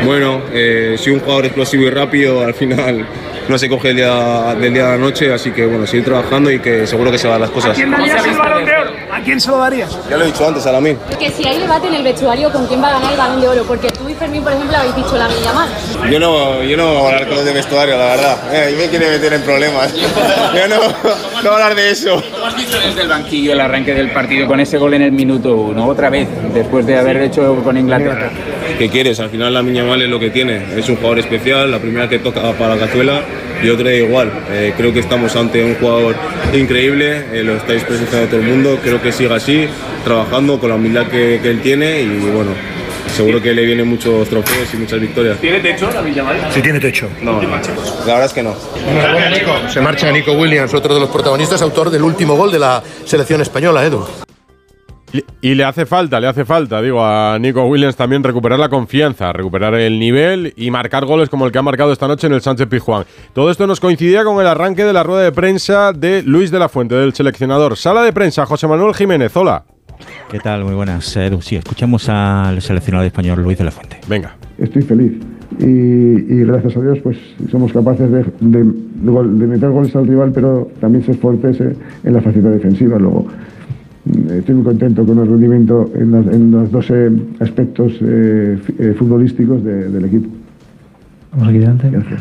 Bueno, soy un jugador explosivo y rápido, al final no se coge del día a la noche, así que bueno, seguir trabajando y que seguro que se van las cosas. ¿A quién darías el Balón de Oro? ¿A quién se lo darías? Ya lo he dicho antes, a Lamine. Que si hay debate en el vestuario con quién va a ganar el Balón de Oro, porque tú y Fermín, por ejemplo, habéis dicho Lamine Yamal. Yo no voy a hablar con los de vestuario, la verdad. Me quiere meter en problemas. Yo no voy a hablar de eso. ¿Cómo has visto desde el banquillo el arranque del partido con ese gol en el minuto 1, otra vez, después de haber hecho con Inglaterra? ¿Qué quieres? Al final Lamine Yamal es lo que tiene. Es un jugador especial, la primera que toca para la cazuela y otra igual. Creo que estamos ante un jugador increíble, lo estáis presenciando todo el mundo. Creo que siga así, trabajando con la humildad que él tiene y bueno, seguro que le vienen muchos trofeos y muchas victorias. ¿Tiene techo Lamine Yamal? Sí, tiene techo. No, la verdad es que no. Se marcha Nico Williams, otro de los protagonistas, autor del último gol de la selección española, Edu. Y le hace falta, digo, a Nico Williams también recuperar la confianza, recuperar el nivel y marcar goles como el que ha marcado esta noche en el Sánchez-Pizjuán. Todo esto nos coincidía con el arranque de la rueda de prensa de Luis de la Fuente, del seleccionador. Sala de prensa, José Manuel Jiménez, hola. ¿Qué tal? Muy buenas, Edu. Sí, escuchamos al seleccionador español Luis de la Fuente. Venga. Estoy feliz y gracias a Dios pues somos capaces de meter goles al rival, pero también ser fuertes en la faceta defensiva. Luego estoy muy contento con el rendimiento en los dos aspectos futbolísticos del equipo. Vamos aquí delante. Gracias.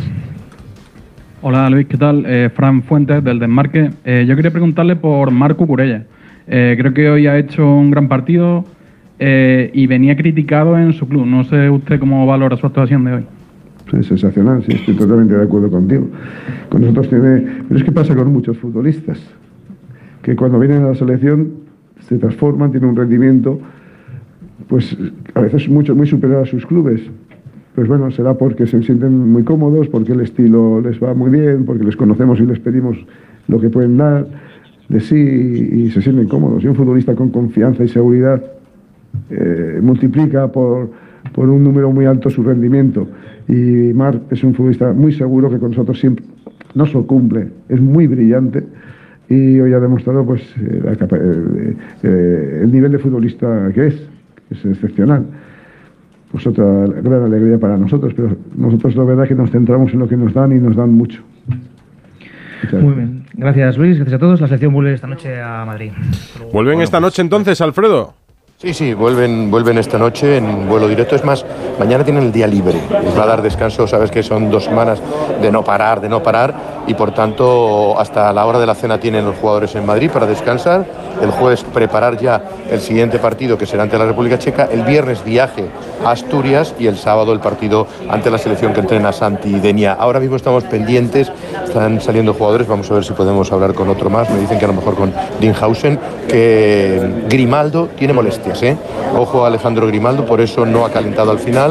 Hola Luis, ¿qué tal? Fran Fuentes del Desmarque. Yo quería preguntarle por Marc Cucurella. Creo que hoy ha hecho un gran partido y venía criticado en su club. No sé usted cómo valora su actuación de hoy. Es sensacional, sí, estoy totalmente de acuerdo contigo. Con nosotros pero es que pasa con muchos futbolistas, que cuando vienen a la selección se transforman, tienen un rendimiento pues a veces muy superior a sus clubes. Pues bueno, será porque se sienten muy cómodos, porque el estilo les va muy bien, porque les conocemos y les pedimos lo que pueden dar de sí y se sienten cómodos. Y un futbolista con confianza y seguridad multiplica por un número muy alto su rendimiento. Y Marc es un futbolista muy seguro que con nosotros siempre no solo cumple, es muy brillante y hoy ha demostrado pues el nivel de futbolista que es excepcional. Pues otra gran alegría para nosotros, pero nosotros la verdad es que nos centramos en lo que nos dan y nos dan mucho. Muy bien. Gracias Luis, gracias a todos. La selección vuelve esta noche a Madrid. ¿Vuelven esta noche entonces, Alfredo? Sí, vuelven esta noche en vuelo directo. Es más, mañana tienen el día libre. Les va a dar descanso, sabes que son 2 semanas de no parar, y por tanto hasta la hora de la cena tienen los jugadores en Madrid para descansar. El jueves preparar ya el siguiente partido que será ante la República Checa. El viernes viaje a Asturias y el sábado el partido ante la selección que entrena Santi Denia. Ahora mismo estamos pendientes, están saliendo jugadores, vamos a ver si podemos hablar con otro más. Me dicen que a lo mejor con Dinhausen, que Grimaldo tiene molestias. Ojo a Alejandro Grimaldo, por eso no ha calentado al final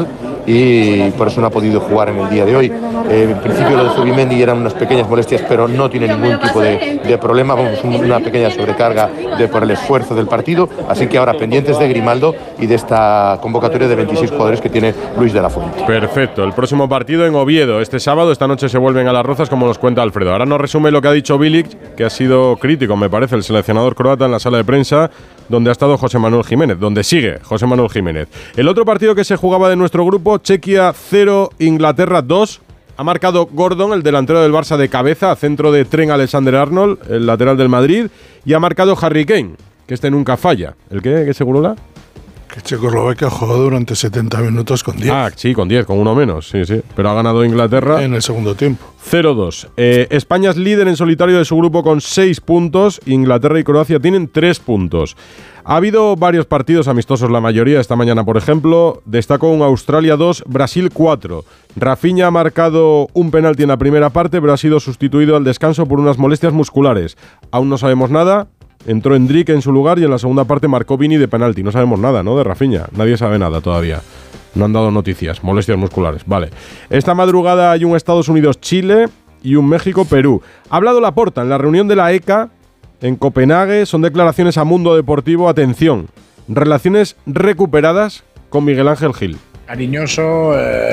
y por eso no ha podido jugar en el día de hoy. En principio lo de Zubimendi eran unas pequeñas molestias, pero no tiene ningún tipo de problema. Vamos, una pequeña sobrecarga por el esfuerzo del partido, así que ahora pendientes de Grimaldo y de esta convocatoria de 26 jugadores que tiene Luis de la Fuente. Perfecto, el próximo partido en Oviedo este sábado. Esta noche se vuelven a Las Rozas, como nos cuenta Alfredo. Ahora nos resume lo que ha dicho Bilic, que ha sido crítico, me parece, el seleccionador croata en la sala de prensa, donde ha estado José Manuel Jiménez, donde sigue José Manuel Jiménez. El otro partido que se jugaba de nuestro grupo, Chequia 0, Inglaterra 2. Ha marcado Gordon, el delantero del Barça, de cabeza, a centro de Trent Alexander-Arnold, el lateral del Madrid. Y ha marcado Harry Kane, que este nunca falla. ¿El qué? ¿Qué Segurola? Que Checoslovaquia jugó durante 70 minutos con 10. Ah, sí, con 10, con uno menos, sí. Pero ha ganado Inglaterra en el segundo tiempo. 0-2. España es líder en solitario de su grupo con 6 puntos. Inglaterra y Croacia tienen 3 puntos. Ha habido varios partidos amistosos, la mayoría. Esta mañana, por ejemplo, destacó un Australia 2, Brasil 4. Rafinha ha marcado un penalti en la primera parte, pero ha sido sustituido al descanso por unas molestias musculares. Aún no sabemos nada. Entró Endrick en su lugar y en la segunda parte marcó Vini de penalti. No sabemos nada, ¿no?, de Rafinha. Nadie sabe nada todavía. No han dado noticias. Molestias musculares. Vale. Esta madrugada hay un Estados Unidos-Chile y un México-Perú. Ha hablado Laporta en la reunión de la ECA en Copenhague. Son declaraciones a Mundo Deportivo. Atención. Relaciones recuperadas con Miguel Ángel Gil. Cariñoso,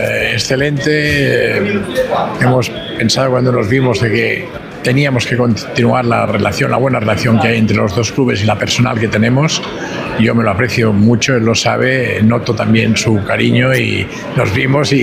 excelente. Hemos pensado cuando nos vimos de que teníamos que continuar la buena relación que hay entre los dos clubes y la personal que tenemos. Yo me lo aprecio mucho, él lo sabe, noto también su cariño y nos vimos y